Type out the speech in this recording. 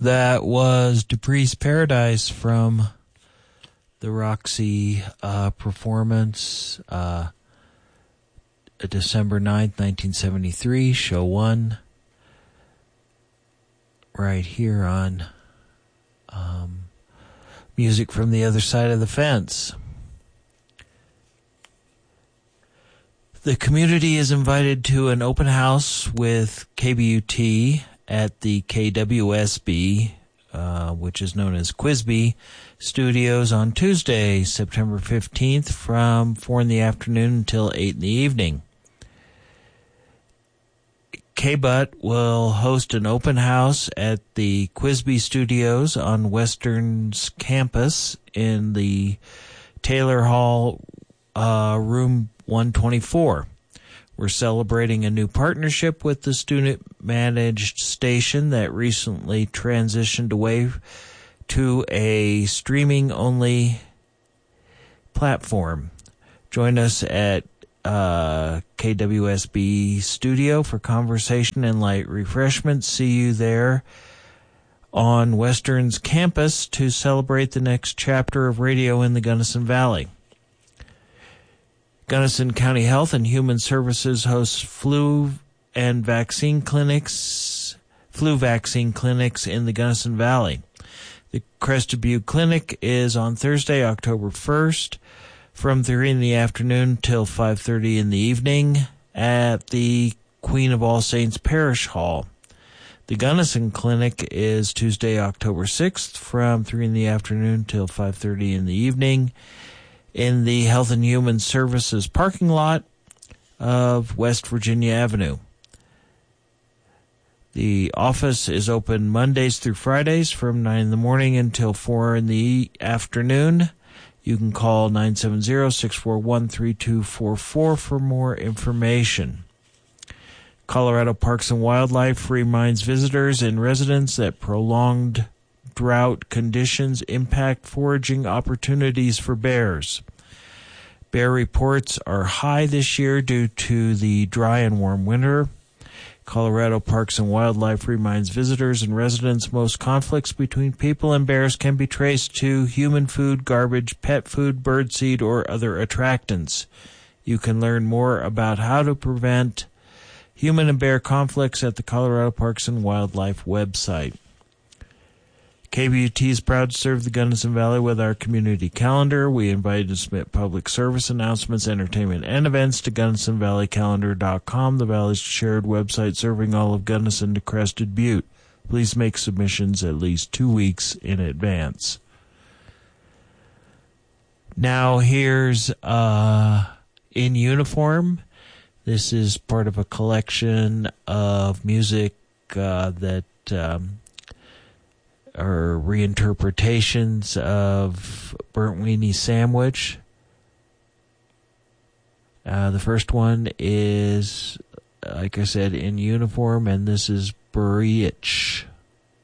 That was Dupree's Paradise from the Roxy performance, December 9th, 1973, show 1, right here on Music from the Other Side of the Fence. The community is invited to an open house with KBUT at the KWSB, which is known as Quisby Studios, on Tuesday, September 15th from 4 in the afternoon until 8 in the evening. KBUT will host an open house at the Quisby Studios on Western's campus in the Taylor Hall, room 124. We're celebrating a new partnership with the student-managed station that recently transitioned away to a streaming-only platform. Join us at KWSB Studio for conversation and light refreshments. See you there on Western's campus to celebrate the next chapter of radio in the Gunnison Valley. Gunnison County Health and Human Services hosts flu vaccine clinics in the Gunnison Valley. The Crested Butte Clinic is on Thursday, October 1st, from 3 in the afternoon till 5:30 in the evening at the Queen of All Saints Parish Hall. The Gunnison Clinic is Tuesday, October 6th, from 3 in the afternoon till 5:30 in the evening in the Health and Human Services parking lot of West Virginia Avenue. The office is open Mondays through Fridays from 9 in the morning until 4 in the afternoon. You can call 970-641-3244 for more information. Colorado Parks and Wildlife reminds visitors and residents that prolonged drought conditions impact foraging opportunities for bears. Bear reports are high this year due to the dry and warm winter. Colorado Parks and Wildlife reminds visitors and residents most conflicts between people and bears can be traced to human food, garbage, pet food, birdseed, or other attractants. You can learn more about how to prevent human and bear conflicts at the Colorado Parks and Wildlife website. KBUT is proud to serve the Gunnison Valley with our community calendar. We invite you to submit public service announcements, entertainment, and events to GunnisonValleyCalendar.com, the Valley's shared website serving all of Gunnison to Crested Butte. Please make submissions at least 2 weeks in advance. Now here's In Uniform. This is part of a collection of music that are reinterpretations of Burnt Weenie Sandwich. The first one is, like I said, In Uniform, and this is Burriich.